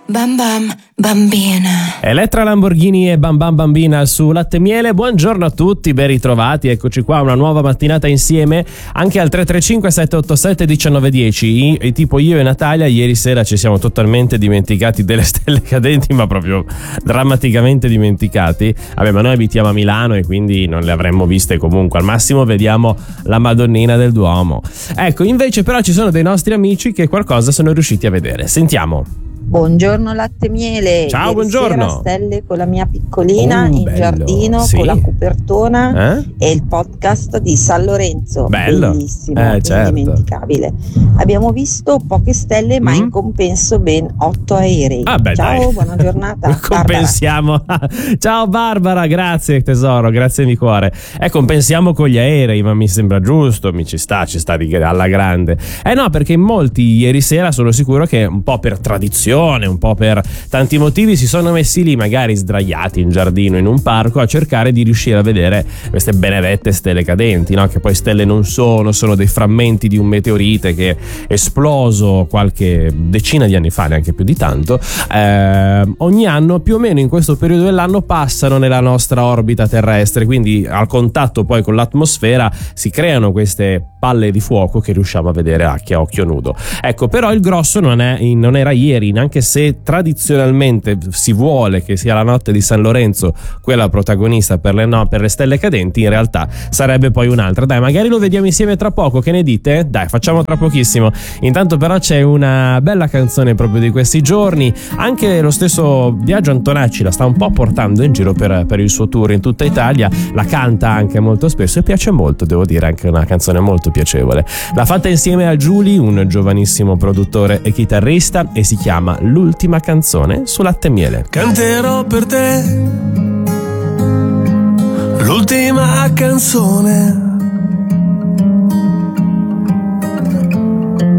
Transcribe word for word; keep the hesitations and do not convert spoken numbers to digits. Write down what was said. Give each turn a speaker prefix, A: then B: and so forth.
A: Bam Bam Bambina.
B: Elettra Lamborghini e Bam Bam Bambina su Latte e Miele. Buongiorno a tutti, ben ritrovati. Eccoci qua, una nuova mattinata insieme anche al tre tre cinque sette otto sette uno nove uno zero. E tipo io e Natalia ieri sera ci siamo totalmente dimenticati delle stelle cadenti, ma proprio drammaticamente dimenticati. Vabbè, ma noi abitiamo a Milano e quindi non le avremmo viste comunque. Al massimo vediamo la Madonnina del Duomo. Ecco, invece però ci sono dei nostri amici che qualcosa sono riusciti a vedere. Sentiamo.
C: Buongiorno Latte e Miele.
B: Ciao,
C: Ieri
B: buongiorno.
C: sera stelle con la mia piccolina
B: Oh,
C: in
B: bello.
C: giardino,
B: Sì.
C: con la copertona
B: Eh?
C: e il podcast di San Lorenzo.
B: Bello.
C: Bellissimo,
B: Eh, certo.
C: indimenticabile. Abbiamo visto poche stelle, ma
B: Mm.
C: in compenso ben otto aerei.
B: Ah, beh,
C: Ciao,
B: dai.
C: buona giornata.
B: Compensiamo. Ciao Barbara, grazie tesoro, grazie di cuore. E compensiamo con gli aerei, ma mi sembra giusto, mi ci sta, ci sta di, alla grande. Eh no, perché in molti ieri sera sono sicuro che un po' per tradizione, un po' per tanti motivi si sono messi lì magari sdraiati in giardino, in un parco, a cercare di riuscire a vedere queste benedette stelle cadenti, no? Che poi stelle non sono, sono dei frammenti di un meteorite che è esploso qualche decina di anni fa, neanche più di tanto. Eh, ogni anno più o meno in questo periodo dell'anno passano nella nostra orbita terrestre, quindi al contatto poi con l'atmosfera si creano queste palle di fuoco che riusciamo a vedere anche a occhio nudo. Ecco, però il grosso non, è, non era ieri, anche se tradizionalmente si vuole che sia la notte di San Lorenzo quella protagonista per le, no, per le stelle cadenti, in realtà sarebbe poi un'altra. Dai, magari lo vediamo insieme tra poco, che ne dite? Dai, facciamo tra pochissimo. Intanto però c'è una bella canzone proprio di questi giorni, anche lo stesso Biagio Antonacci la sta un po' portando in giro per, per il suo tour in tutta Italia, la canta anche molto spesso e piace molto, devo dire, anche una canzone molto piacevole. L'ha fatta insieme a Giuli, un giovanissimo produttore e chitarrista, e si chiama L'ultima canzone su Latte e Miele.
D: Canterò per te l'ultima canzone